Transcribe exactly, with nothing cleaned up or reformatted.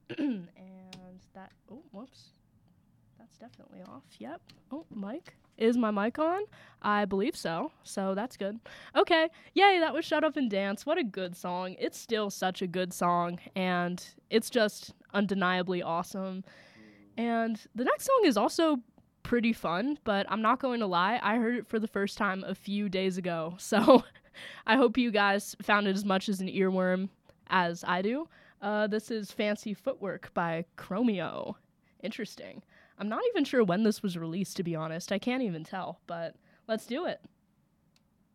And that, oh, whoops. That's definitely off. Yep. Oh, mic. Is my mic on? I believe so. So that's good. Okay. Yay, that was Shut Up and Dance. What a good song. It's still such a good song, and it's just undeniably awesome. And the next song is also pretty fun, but I'm not going to lie, I heard it for the first time a few days ago. So I hope you guys found it as much as an earworm as I do. Uh, this is Fancy Footwork by Chromeo. Interesting. I'm not even sure when this was released, to be honest. I can't even tell, but let's do it.